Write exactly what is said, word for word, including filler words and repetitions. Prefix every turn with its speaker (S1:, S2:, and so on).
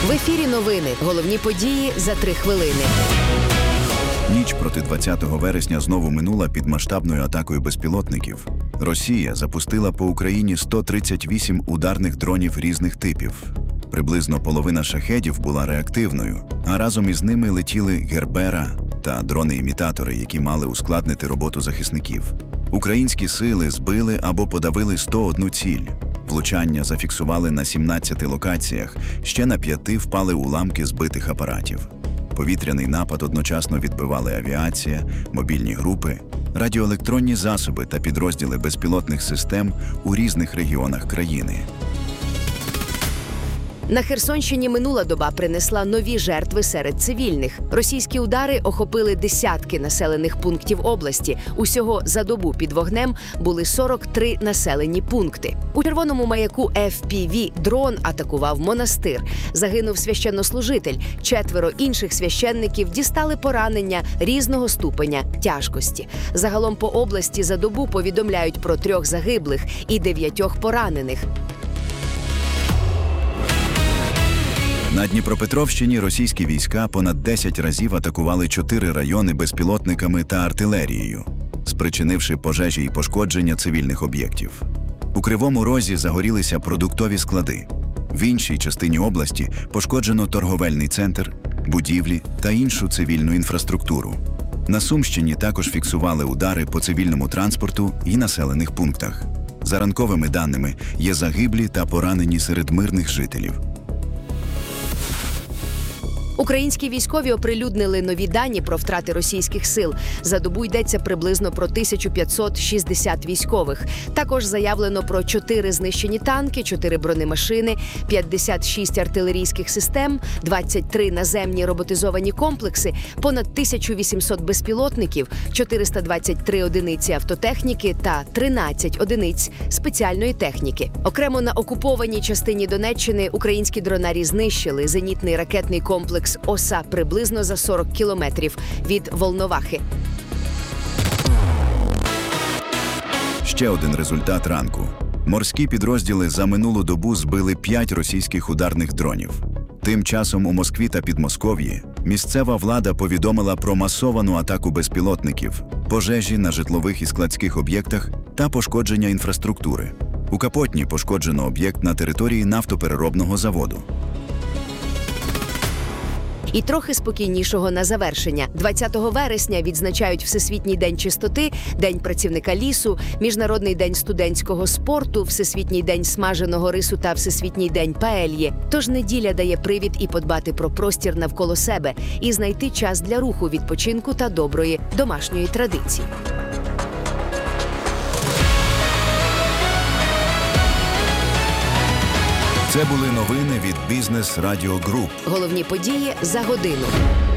S1: В ефірі новини. Головні події за три хвилини.
S2: Ніч проти двадцятого вересня знову минула під масштабною атакою безпілотників. Росія запустила по Україні сто тридцять вісім ударних дронів різних типів. Приблизно половина шахедів була реактивною, а разом із ними летіли Гербера та дрони-імітатори, які мали ускладнити роботу захисників. Українські сили збили або подавили сто одну ціль. Влучання зафіксували на сімнадцяти локаціях, ще на п'яти впали уламки збитих апаратів. Повітряний напад одночасно відбивали авіація, мобільні групи, радіоелектронні засоби та підрозділи безпілотних систем у різних регіонах країни.
S1: На Херсонщині минула доба принесла нові жертви серед цивільних. Російські удари охопили десятки населених пунктів області. Усього за добу під вогнем були сорок три населені пункти. У Червоному маяку еф пі ві-дрон атакував монастир. Загинув священнослужитель. Четверо інших священників дістали поранення різного ступеня тяжкості. Загалом по області за добу повідомляють про трьох загиблих і дев'ятьох поранених.
S2: На Дніпропетровщині російські війська понад десять разів атакували чотири райони безпілотниками та артилерією, спричинивши пожежі і пошкодження цивільних об'єктів. У Кривому Розі загорілися продуктові склади. В іншій частині області пошкоджено торговельний центр, будівлі та іншу цивільну інфраструктуру. На Сумщині також фіксували удари по цивільному транспорту і населених пунктах. За ранковими даними, є загиблі та поранені серед мирних жителів.
S1: Українські військові оприлюднили нові дані про втрати російських сил. За добу йдеться приблизно про тисячу п'ятсот шістдесят військових. Також заявлено про чотири знищені танки, чотири бронемашини, п'ятдесят шість артилерійських систем, двадцять три наземні роботизовані комплекси, понад тисячу вісімсот безпілотників, чотириста двадцять три одиниці автотехніки та тринадцять одиниць спеціальної техніки. Окремо на окупованій частині Донеччини українські дронарі знищили зенітний ракетний комплекс «Оса» приблизно за сорок кілометрів від Волновахи.
S2: Ще один результат ранку. Морські підрозділи за минулу добу збили п'ять російських ударних дронів. Тим часом у Москві та Підмосков'ї місцева влада повідомила про масовану атаку безпілотників, пожежі на житлових і складських об'єктах та пошкодження інфраструктури. У Капотні пошкоджено об'єкт на території нафтопереробного заводу.
S1: І трохи спокійнішого на завершення. двадцятого вересня відзначають Всесвітній день чистоти, День працівника лісу, Міжнародний день студентського спорту, Всесвітній день смаженого рису та Всесвітній день паельї. Тож неділя дає привід і подбати про простір навколо себе, і знайти час для руху, відпочинку та доброї домашньої традиції.
S2: Це були новини від Бізнес Радіо Груп.
S1: Головні події за годину.